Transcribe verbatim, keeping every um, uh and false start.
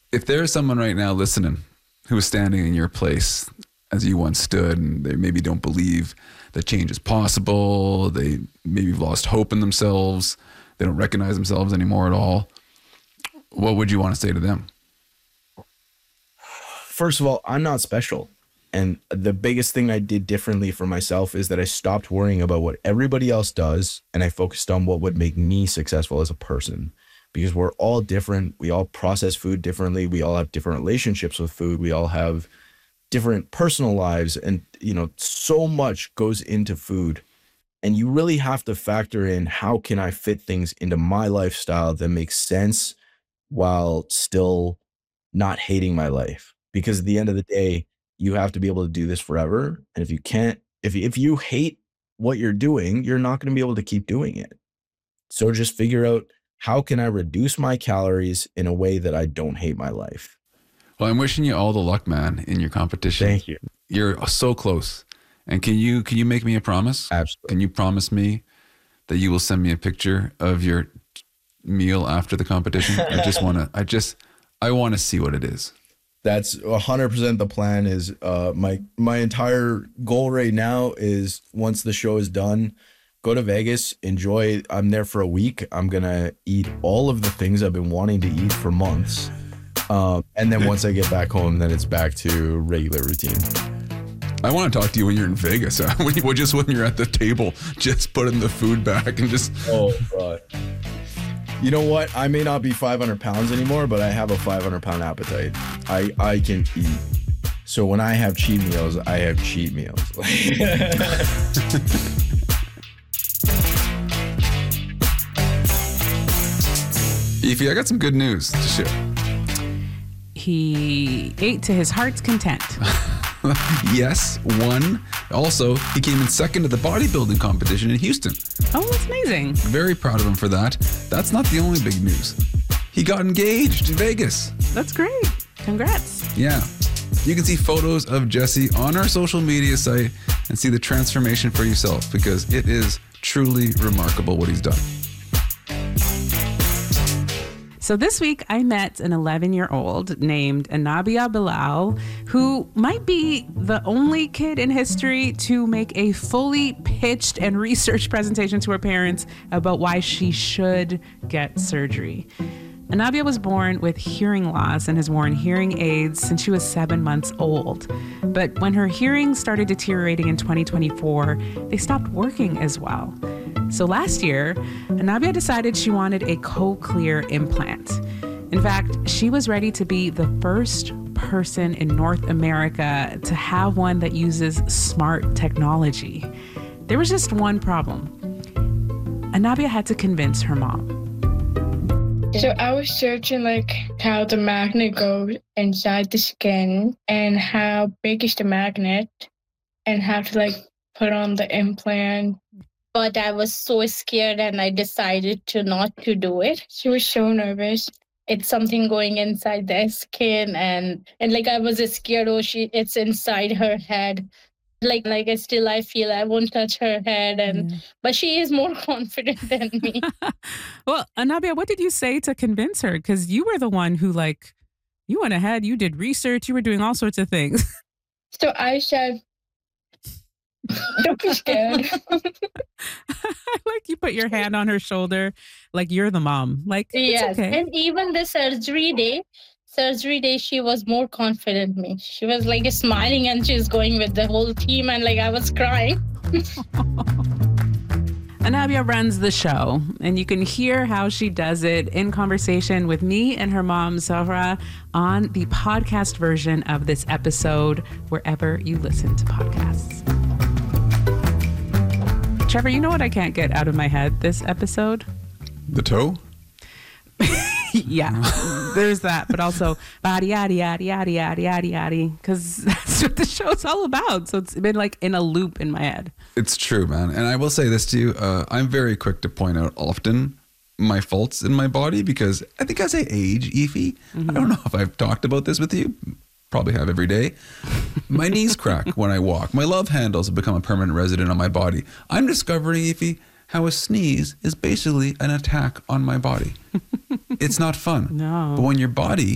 if there's someone right now listening who is standing in your place as you once stood, and they maybe don't believe that change is possible, they maybe have lost hope in themselves, they don't recognize themselves anymore at all, what would you want to say to them? First of all, I'm not special. And the biggest thing I did differently for myself is that I stopped worrying about what everybody else does, and I focused on what would make me successful as a person. Because we're all different. We all process food differently. We all have different relationships with food. We all have different personal lives. And, you know, so much goes into food. And you really have to factor in, how can I fit things into my lifestyle that makes sense while still not hating my life? Because at the end of the day, you have to be able to do this forever. And if you can't, if, if you hate what you're doing, you're not going to be able to keep doing it. So just figure out, how can I reduce my calories in a way that I don't hate my life? Well, I'm wishing you all the luck, man, in your competition. Thank you. You're so close. And can you can you make me a promise? Absolutely. Can you promise me that you will send me a picture of your meal after the competition? I just want to, I just, I want to see what it is. That's one hundred percent the plan. Is uh, my, my entire goal right now is, once the show is done, go to Vegas, enjoy. I'm there for a week. I'm going to eat all of the things I've been wanting to eat for months. Um, and then once I get back home, then it's back to regular routine. I want to talk to you when you're in Vegas. when you, just when you're at the table, just putting the food back and just... Oh, God. You know what? I may not be five hundred pounds anymore, but I have a five hundred pound appetite. I, I can eat. So when I have cheat meals, I have cheat meals. Efi, I got some good news to share. He ate to his heart's content. Yes, one. Also, he came in second at the bodybuilding competition in Houston. Oh, that's amazing. Very proud of him for that. That's not the only big news. He got engaged in Vegas. That's great. Congrats. Yeah. You can see photos of Jesse on our social media site and see the transformation for yourself, because it is truly remarkable what he's done. So this week I met an eleven-year-old named Anabia Bilal, who might be the only kid in history to make a fully pitched and researched presentation to her parents about why she should get surgery. Anabia was born with hearing loss and has worn hearing aids since she was seven months old. But when her hearing started deteriorating in twenty twenty-four, they stopped working as well. So last year, Anabia decided she wanted a cochlear implant. In fact, she was ready to be the first person in North America to have one that uses smart technology. There was just one problem. Anabia had to convince her mom. So I was searching like how the magnet goes inside the skin and how big is the magnet and how to like put on the implant. But I was so scared and I decided to not to do it. She was so nervous. It's something going inside the skin and and like I was scared, oh she it's inside her head. Like like I still I feel I won't touch her head and yeah. But she is more confident than me. Well, Anabia, what did you say to convince her? Because you were the one who like you went ahead, you did research, you were doing all sorts of things. So I said, don't be scared. Like you put your hand on her shoulder, like you're the mom. Like yes, it's okay. And even the surgery day, surgery day, she was more confident than me. She was like smiling and she was going with the whole team, and like I was crying. Anabia runs the show, and you can hear how she does it in conversation with me and her mom, Zahra, on the podcast version of this episode, wherever you listen to podcasts. Trevor, you know what I can't get out of my head this episode? The toe? Yeah, there's that, but also body yaddy yaddy yaddy yaddy yaddy yaddy, because that's what the show's all about. So it's been like in a loop in my head. It's true, man. And I will say this to you. Uh, I'm very quick to point out often my faults in my body, because I think as I age, Efi, mm-hmm. I don't know if I've talked about this with you. Probably have every day. My knees crack when I walk. My love handles have become a permanent resident on my body. I'm discovering, Efi, how a sneeze is basically an attack on my body. It's not fun. No. But when your body